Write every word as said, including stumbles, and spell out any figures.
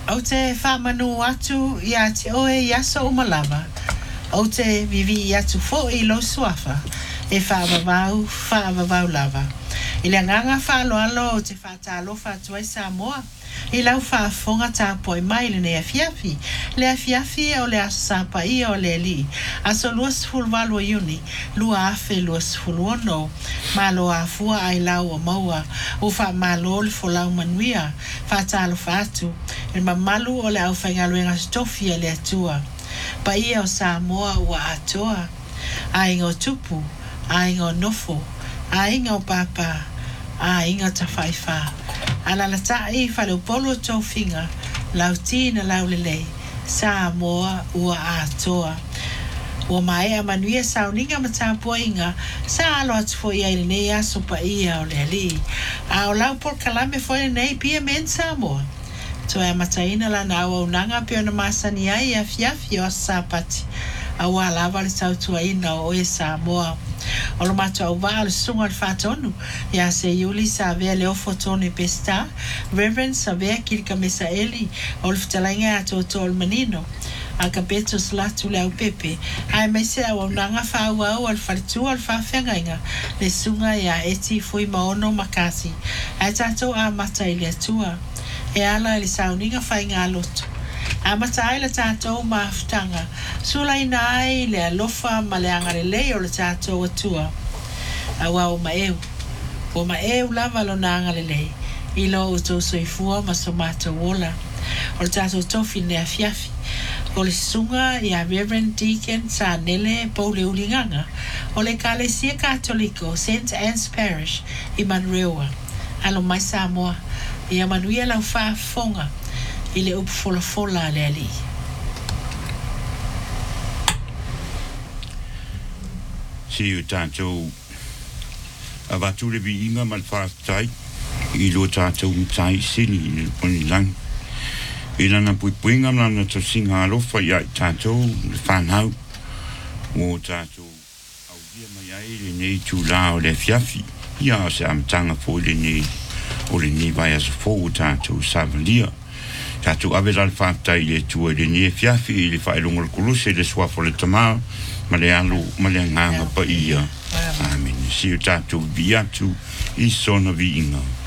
O te whamanu atu ia te oe iaso umalava. O te vivi atu fo i lo suafa. E whaavavau, whaavavau lava. I le nganga whaalo alo o te whaatalo whaatua i Samoa. I lau whaafonga tā poi mai le ne afiafi. Le afiafi o le asapa i o le li. Aso lua sifulu walu a iuni. Lua afe lua sifulu ono. Malo a fua ai lau o maua. O wha malo le folau manuia. Whaatalo whaatu. E mamalu o le au whaingaluenga stofia le atua. Pa ia o Samoa ua atoa. A ingo tupu. A ingo nofo. A ingo papa. A ingo tawhaifa. Ala la ta'i whale upolo tau whinga. Lau tina lau lelei. Samoa ua atoa. Ua mai a manuia sauninga matapua inga. Sa alo atu fo ia ili nei aso pa ia o le ali. A o lau por kalame fo ia nei pia men Samoa. Toa e mataina la na awa unanga pio na masani ai a fiafi o sapati. A ua lava le tautua ina o e Samoa. O lo matua au waa le sunga le whatonu. Ia se iuli sa vea leo fotone pesta. Reverend sa vea kirika mesa eli. O le fitalainga ato to o manino. A ka beto slatu le au pepe. Ai mai se au nanga whau au al wharitu al whawhengainga. Le sunga ia eti fui maono makasi. Ai tato a mata ili atua. E ala ili sauninga whainga alotu. A matai le tātou maafutanga. Sula ina ai le alofa ma le angare lei o le tātou atua. A wau ma eu. O ma eu lava lo na angare lei. Ilo o tō soifua ma so mātou wola. O le tātou tofi ne a fiafi. O le sunga i a Reverend Deacon sa nele pou le ulinganga. O le Kalesia Katoliko Saint Anne's Parish i Manrewa. Alo mai Samoa. I a manuia lau whaafonga. I le upu fola fola le ali. Si u tātou a watu le vi inga mal whaatai i lo tātou mtai sini i poni lang. I lana pui puinga mlana to singa alofa i ai tātou le whanau o tātou au dia mai ai le nei tu la o le fiafi ia se amtanga fo le nei o le nei vai as fo tātou savalia. Tātou avela le whaatai le tua le nie fiafi le whaelonga le kuluse le swafo le tamau ma le alu ma le nganga pa ia. Amen. Si o tātou vi atu i sona vi inga.